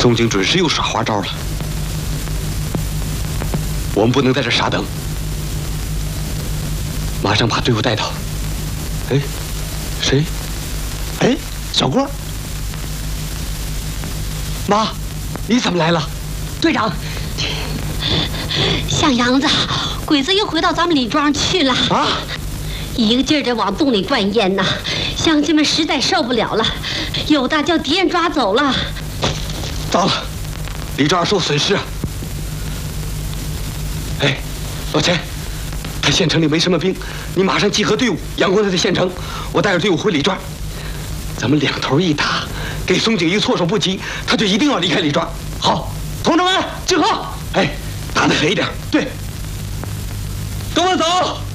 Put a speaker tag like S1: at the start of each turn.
S1: 宋景准是又耍花招了，我们不能在这傻等，马上把队伍带到。哎，谁？哎，小郭。妈，你怎么来了？
S2: 队长，像样子，鬼子又回到咱们李庄去了啊！一个劲儿的往洞里灌烟呐，乡亲们实在受不了了，有的叫敌人抓走了。
S1: 糟了，李庄受损失啊！哎，老钱，他县城里没什么兵，你马上集合队伍，杨光他在县城，我带着队伍回李庄，咱们两头一打，给松井一措手不及，他就一定要离开李庄。好，同志们集合！哎，打得狠一点。对，跟我走。